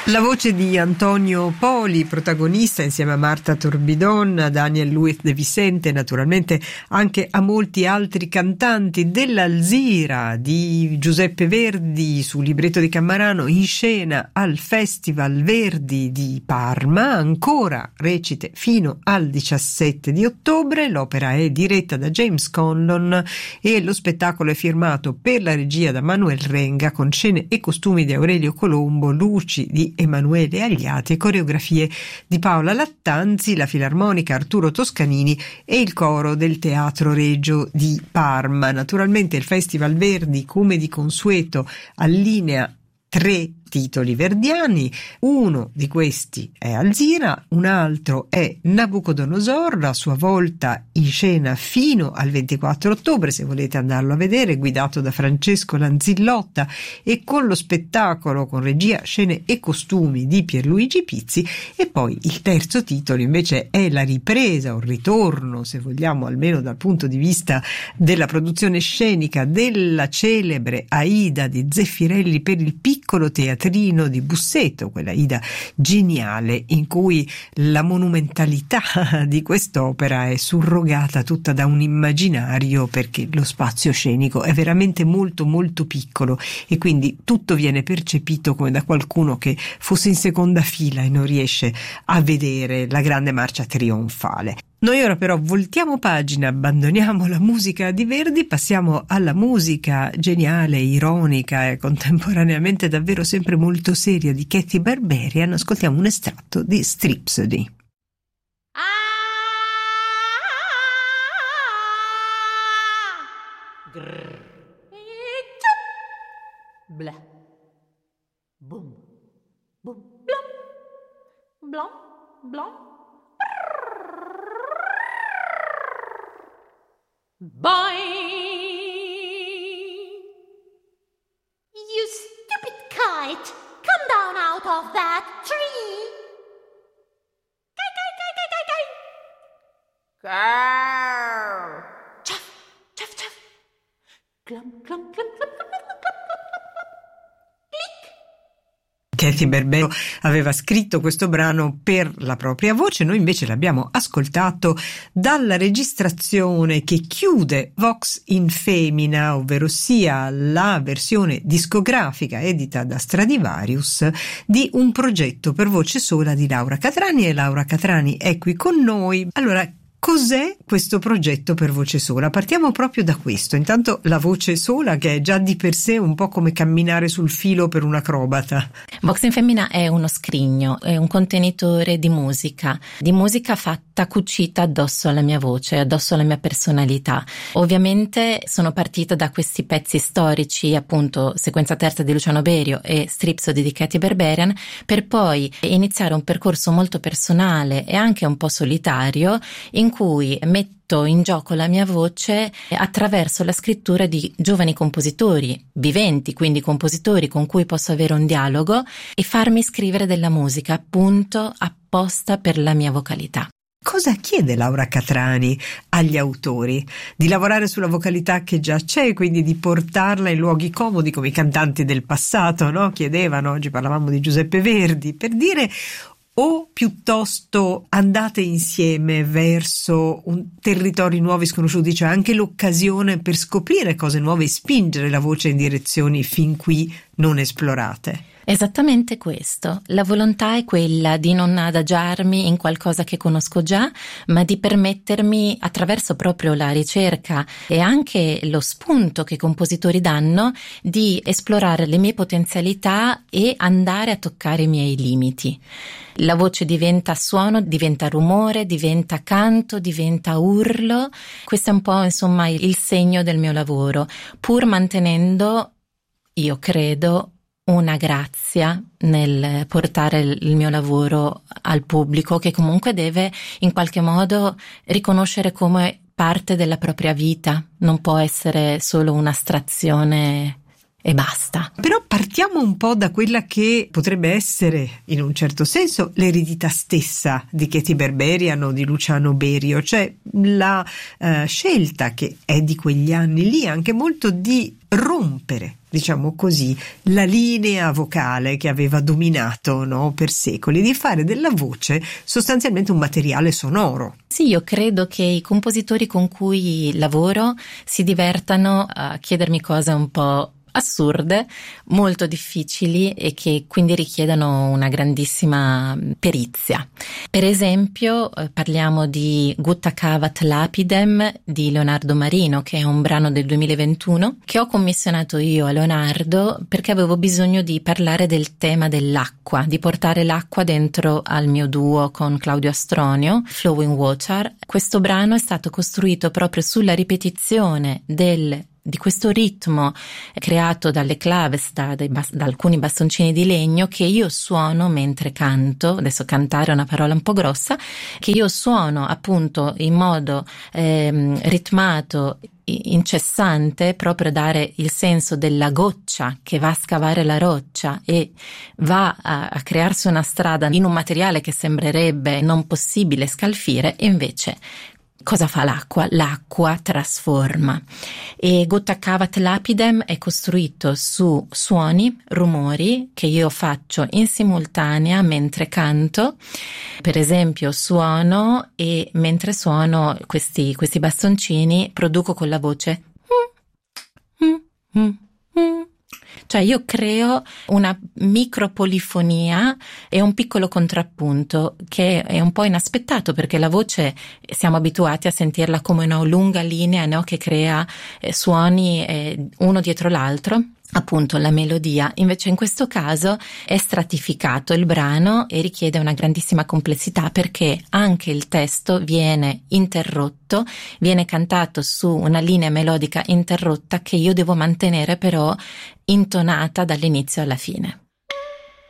La voce di Antonio Poli, protagonista insieme a Marta Torbidon, a Daniel Luiz de Vicente, naturalmente anche a molti altri cantanti, dell'Alzira di Giuseppe Verdi su libretto di Cammarano, in scena al Festival Verdi di Parma, ancora recite fino al 17 di ottobre. L'opera è diretta da James Conlon e lo spettacolo è firmato per la regia da Manuel Renga, con scene e costumi di Aurelio Colombo, luci di Emanuele Agliati e coreografie di Paola Lattanzi, la filarmonica Arturo Toscanini e il coro del Teatro Regio di Parma. Naturalmente il Festival Verdi, come di consueto, allinea 3 titoli verdiani. Uno di questi è Alzira, un altro è Nabucodonosor, a sua volta in scena fino al 24 ottobre, se volete andarlo a vedere, guidato da Francesco Lanzillotta e con lo spettacolo, con regia, scene e costumi di Pierluigi Pizzi. E poi il terzo titolo invece è la ripresa, un ritorno, se vogliamo, almeno dal punto di vista della produzione scenica, della celebre Aida di Zeffirelli per il piccolo teatrino di Busseto, quella Aida geniale in cui la monumentalità di quest'opera è surrogata tutta da un immaginario, perché lo spazio scenico è veramente molto molto piccolo e quindi tutto viene percepito come da qualcuno che fosse in seconda fila e non riesce a vedere la grande marcia trionfale. Noi ora però voltiamo pagina, abbandoniamo la musica di Verdi, passiamo alla musica geniale, ironica e contemporaneamente davvero sempre molto seria di Katy Berberian. Ascoltiamo un estratto di Stripsody. Bla. Boom. Boom. Blom. Blom. Blom. Boy, you stupid kite, come down out of that tree. Caw. Chuff, chuff, chuff. Clump, clump, clump, clump, clump, clump, clump, click. Katy Berberian aveva scritto questo brano per la propria voce, noi invece l'abbiamo ascoltato dalla registrazione che chiude Vox in Femina, ovvero sia la versione discografica edita da Stradivarius di un progetto per voce sola di Laura Catrani, e Laura Catrani è qui con noi. Allora, cos'è questo progetto per voce sola? Partiamo proprio da questo. Intanto la voce sola, che è già di per sé un po' come camminare sul filo per un acrobata. Vox in Femina è uno scrigno, è un contenitore di musica fatta, cucita addosso alla mia voce, addosso alla mia personalità. Ovviamente sono partita da questi pezzi storici, appunto Sequenza terza di Luciano Berio e Stripsody di Katy Berberian, per poi iniziare un percorso molto personale e anche un po' solitario, in cui metto in gioco la mia voce attraverso la scrittura di giovani compositori viventi, quindi compositori con cui posso avere un dialogo e farmi scrivere della musica appunto apposta per la mia vocalità. Cosa chiede Laura Catrani agli autori? Di lavorare sulla vocalità che già c'è, quindi di portarla in luoghi comodi come i cantanti del passato, no? Chiedevano, oggi parlavamo di Giuseppe Verdi, per dire, o piuttosto andate insieme verso territori nuovi, sconosciuti, cioè anche l'occasione per scoprire cose nuove e spingere la voce in direzioni fin qui non esplorate? Esattamente questo. La volontà è quella di non adagiarmi in qualcosa che conosco già, ma di permettermi, attraverso proprio la ricerca e anche lo spunto che i compositori danno, di esplorare le mie potenzialità e andare a toccare i miei limiti. La voce diventa suono, diventa rumore, diventa canto, diventa urlo. Questo è un po', insomma, il segno del mio lavoro, pur mantenendo, io credo, una grazia nel portare il mio lavoro al pubblico, che comunque deve in qualche modo riconoscere come parte della propria vita, non può essere solo un'astrazione e basta. Però partiamo un po' da quella che potrebbe essere, in un certo senso, l'eredità stessa di Katy Berberian o di Luciano Berio, cioè la scelta che è di quegli anni lì anche molto di rompere, diciamo così, la linea vocale che aveva dominato, no, per secoli, di fare della voce sostanzialmente un materiale sonoro. Sì, io credo che i compositori con cui lavoro si divertano a chiedermi cose un po' assurde, molto difficili e che quindi richiedano una grandissima perizia. Per esempio, parliamo di Gutta cavat lapidem di Leonardo Marino, che è un brano del 2021 che ho commissionato io a Leonardo perché avevo bisogno di parlare del tema dell'acqua, di portare l'acqua dentro al mio duo con Claudio Astronio, Flowing Water. Questo brano è stato costruito proprio sulla ripetizione di questo ritmo creato dalle claves, da alcuni bastoncini di legno che io suono mentre canto. Adesso cantare è una parola un po' grossa, che io suono appunto in modo ritmato, incessante, proprio a dare il senso della goccia che va a scavare la roccia e va a crearsi una strada in un materiale che sembrerebbe non possibile scalfire, e invece cosa fa l'acqua? L'acqua trasforma. E Gutta cavat lapidem è costruito su suoni, rumori che io faccio in simultanea mentre canto. Per esempio suono e mentre suono questi bastoncini produco con la voce. Cioè io creo una micropolifonia e un piccolo contrappunto che è un po' inaspettato, perché la voce siamo abituati a sentirla come una lunga linea, no? Che crea suoni uno dietro l'altro, appunto la melodia. Invece in questo caso è stratificato il brano e richiede una grandissima complessità, perché anche il testo viene interrotto, viene cantato su una linea melodica interrotta che io devo mantenere però intonata dall'inizio alla fine.